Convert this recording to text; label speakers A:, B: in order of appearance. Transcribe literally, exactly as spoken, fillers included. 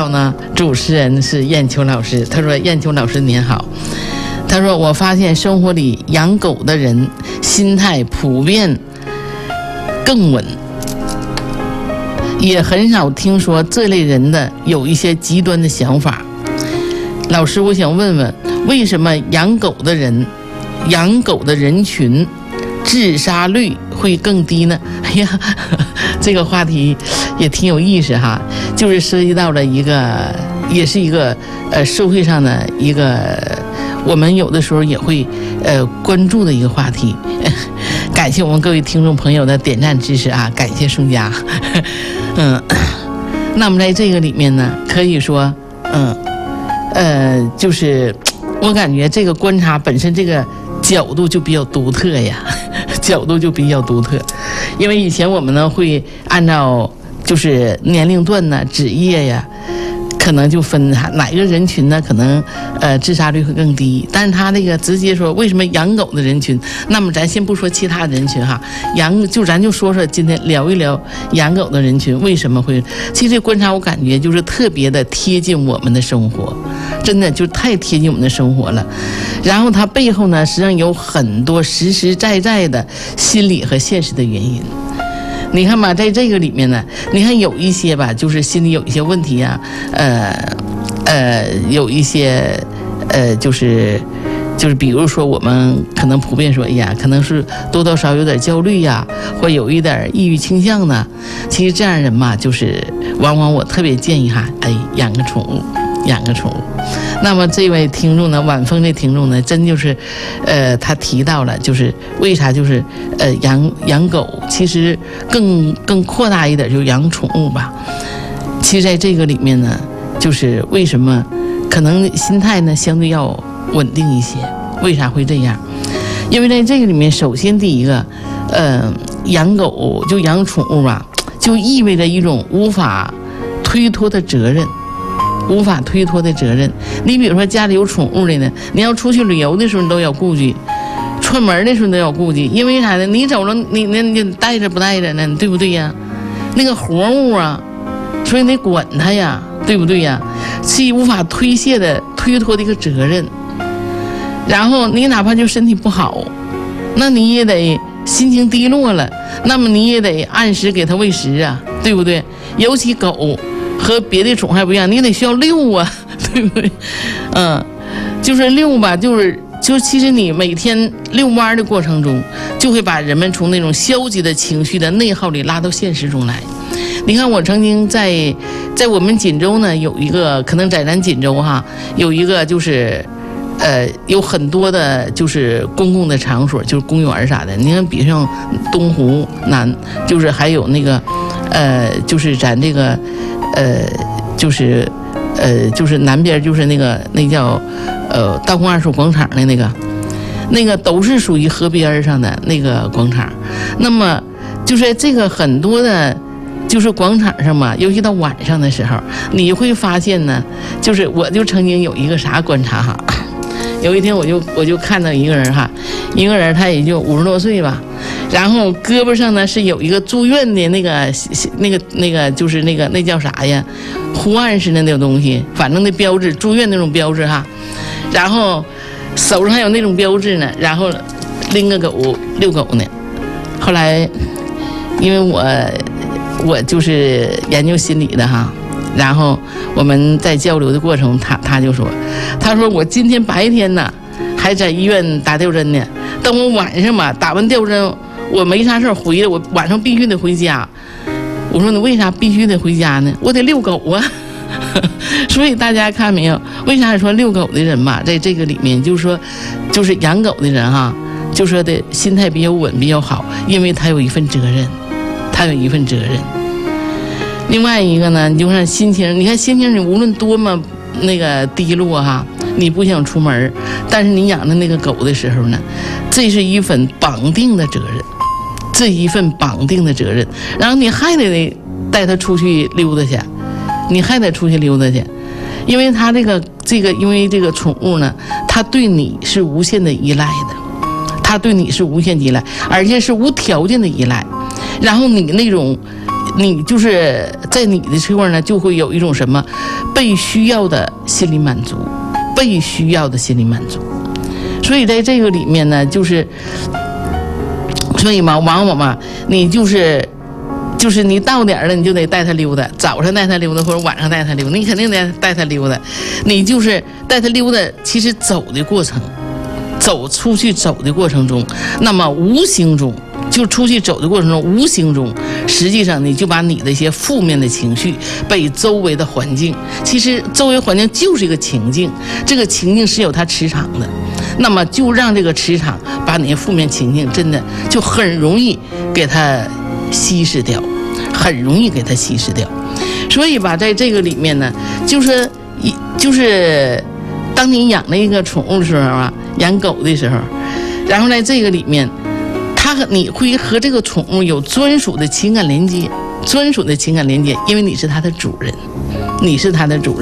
A: 好呢，主持人是燕秋老师。他说：“燕秋老师您好。”他说：“我发现生活里养狗的人心态普遍更稳，也很少听说这类人的有一些极端的想法。老师，我想问问，为什么养狗的人、养狗的人群自杀率会更低呢？”哎呀，这个话题也挺有意思哈，就是涉及到了一个，也是一个呃社会上的一个我们有的时候也会呃关注的一个话题。感谢我们各位听众朋友的点赞支持啊，感谢宋佳。嗯，那么在这个里面呢，可以说，嗯，呃，就是我感觉这个观察本身这个角度就比较独特呀，角度就比较独特，因为以前我们呢会按照就是年龄段呢、职业呀，可能就分哪一个人群呢，可能呃自杀率会更低。但是他那个直接说为什么养狗的人群，那么咱先不说其他人群哈，养就咱就说说今天聊一聊养狗的人群为什么会。其实这观察我感觉就是特别的贴近我们的生活，真的就太贴近我们的生活了。然后它背后呢，实际上有很多实实在在的心理和现实的原因。你看吧，在这个里面呢，你看有一些吧，就是心里有一些问题啊，呃，呃，有一些，呃，就是就是比如说我们可能普遍说，哎呀，可能是多多少少有点焦虑呀，或有一点抑郁倾向呢。其实这样人嘛，就是往往我特别建议哈，哎，养个宠物，养个宠物。那么这位听众呢，晚风这听众呢，真就是，呃，他提到了，就是为啥就是呃养养狗，其实更更扩大一点，就养宠物吧。其实在这个里面呢，就是为什么可能心态呢相对要稳定一些？为啥会这样？因为在这个里面，首先第一个，呃，养狗就养宠物吧，就意味着一种无法推脱的责任。无法推脱的责任。你比如说家里有宠物的呢，你要出去旅游的时候你都要顾忌，串门的时候你都要顾忌，因为啥呢？你走了，你你你带着不带着呢？对不对呀？那个活物啊，所以你得管它呀，对不对呀？是无法推卸的、推脱的一个责任。然后你哪怕就身体不好，那你也得心情低落了，那么你也得按时给它喂食啊，对不对？尤其狗。和别的宠还不一样，你得需要遛啊，对不对？嗯，就是遛吧，就是就其实你每天遛弯的过程中，就会把人们从那种消极的情绪的内耗里拉到现实中来。你看，我曾经在在我们锦州呢，有一个可能在咱锦州哈，有一个就是呃有很多的就是公共的场所，就是公园啥的。你看，比如像东湖南，就是还有那个呃，就是咱这个。呃，就是，呃，就是南边就是那个那叫，呃，道光二手广场的那个，那个都是属于河边上的那个广场。那么，就是这个很多的，就是广场上嘛，尤其到晚上的时候，你会发现呢，就是我就曾经有一个啥观察哈，有一天我就我就看到一个人哈，一个人他也就五十多岁吧。然后胳膊上呢是有一个住院的那个那个那个就是那个那叫啥呀，护腕似的那种东西，反正那标志住院那种标志哈。然后手上还有那种标志呢，然后拎个狗遛狗呢。后来因为我我就是研究心理的哈，然后我们在交流的过程，他他就说，他说我今天白天呢还在医院打吊针呢，等我晚上嘛打完吊针。我没啥事回来，我晚上必须得回家。我说你为啥必须得回家呢？我得遛狗啊。所以大家看没有，为啥说遛狗的人嘛，在这个里面就是说，就是养狗的人哈，就说的心态比较稳比较好，因为他有一份责任，他有一份责任。另外一个呢，你就看心情，你看心情，你无论多么那个低落哈，你不想出门，但是你养的那个狗的时候呢，这是一份绑定的责任。这一份绑定的责任，然后你还得带他出去溜达去，你还得出去溜达去，因为他这个这个，因为这个宠物呢，他对你是无限的依赖的，他对你是无限依赖，而且是无条件的依赖。然后你那种你就是在你的这块呢，就会有一种什么被需要的心理满足，被需要的心理满足。所以在这个里面呢，就是所以嘛，往往嘛，你就是就是你到点了，你就得带他溜达，早上带他溜达，或者晚上带他溜达，你肯定得带他溜达。你就是带他溜达，其实走的过程，走出去走的过程中，那么无形中。就出去走的过程中，无形中，实际上你就把你的一些负面的情绪被周围的环境，其实周围环境就是一个情境，这个情境是有它磁场的，那么就让这个磁场把你的负面情境真的就很容易给它稀释掉，很容易给它稀释掉。所以吧，在这个里面呢，就是一就是当你养了一个宠物的时候啊，养狗的时候，然后在这个里面。它和你会和这个宠物有专属的情感连接，专属的情感连接，因为你是它的主人，你是它的主人。